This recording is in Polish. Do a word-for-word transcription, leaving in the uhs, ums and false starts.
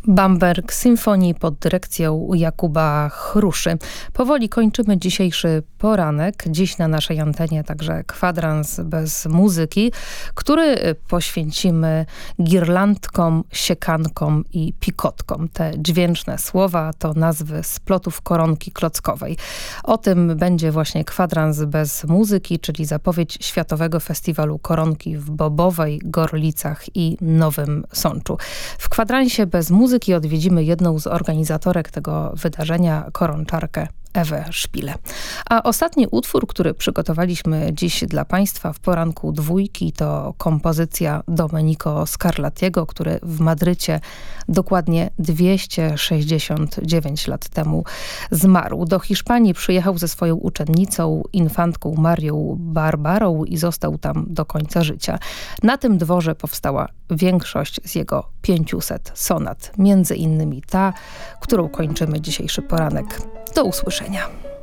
Bamberg Symfonii pod dyrekcją Jakuba Chruszy. Powoli kończymy dzisiejszy poranek. Dziś na naszej antenie także kwadrans bez muzyki, który poświęcimy girlandkom, siekankom i pikotkom. Te dźwięczne słowa to nazwy splotów koronki klockowej. O tym będzie właśnie kwadrans bez muzyki, czyli zapowiedź Światowego Festiwalu Koronki w Bobowej, Gorlicach i Nowym Sączu. W kwadransie bez muzyki odwiedzimy jedną z organizatorek tego wydarzenia, koronczarkę Ewę Szpilę. A ostatni utwór, który przygotowaliśmy dziś dla Państwa w poranku dwójki, to kompozycja Domenico Scarlattiego, który w Madrycie dokładnie dwieście sześćdziesiąt dziewięć lat temu zmarł. Do Hiszpanii przyjechał ze swoją uczennicą, infantką Marią Barbarą i został tam do końca życia. Na tym dworze powstała większość z jego pięciuset sonat, między innymi ta, którą kończymy dzisiejszy poranek. Do usłyszenia.